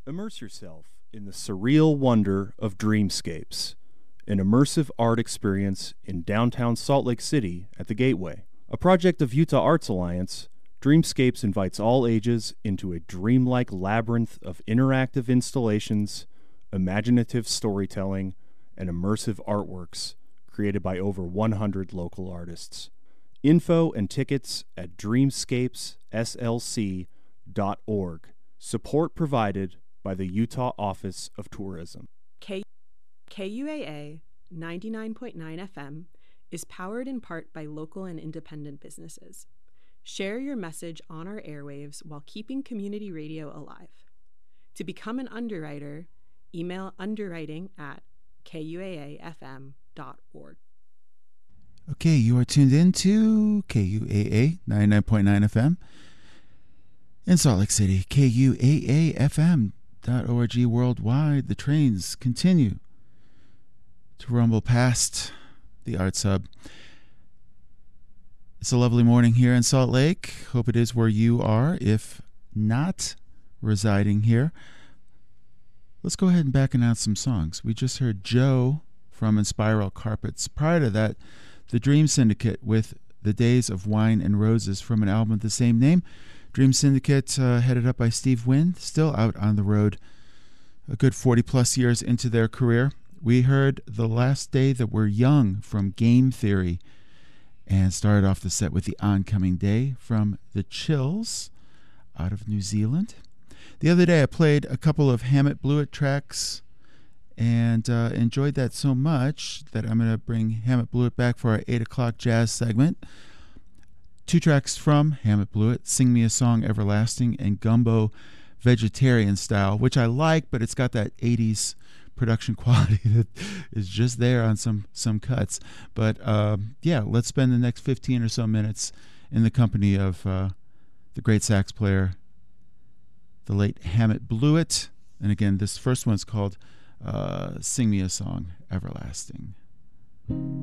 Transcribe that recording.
Immerse yourself in the surreal wonder of Dreamscapes, an immersive art experience in downtown Salt Lake City at the Gateway. A project of Utah Arts Alliance, Dreamscapes invites all ages into a dreamlike labyrinth of interactive installations, imaginative storytelling, and immersive artworks created by over 100 local artists. Info and tickets at dreamscapesslc.org. Support provided by the Utah Office of Tourism. KUAA 99.9 FM is powered in part by local and independent businesses. Share your message on our airwaves while keeping community radio alive. To become an underwriter, email underwriting@kuaafm.org. Okay, you are tuned in to KUAA 99.9 FM in Salt Lake City, KUAAFM.org worldwide. The trains continue to rumble past the Arts Hub. It's a lovely morning here in Salt Lake. Hope it is where you are, if not residing here. Let's go ahead and back announce some songs. We just heard Joe from Inspiral Carpets. Prior to that, The Dream Syndicate with The Days of Wine and Roses from an album of the same name. Dream Syndicate, headed up by Steve Wynn, still out on the road a good 40-plus years into their career. We heard The Last Day That We're Young from Game Theory and started off the set with The Oncoming Day from The Chills out of New Zealand. The other day I played a couple of Hammett Blewett tracks and enjoyed that so much that I'm going to bring Hammett Blewett back for our 8 o'clock jazz segment. 2 tracks from Hammett Blewett, Sing Me a Song Everlasting and Gumbo Vegetarian Style, which I like, but it's got that 80s production quality that is just there on some cuts. But yeah, let's spend the next 15 or so minutes in the company of the great sax player, the late Hammett Blewett. And again, this first one's called Sing Me a Song Everlasting.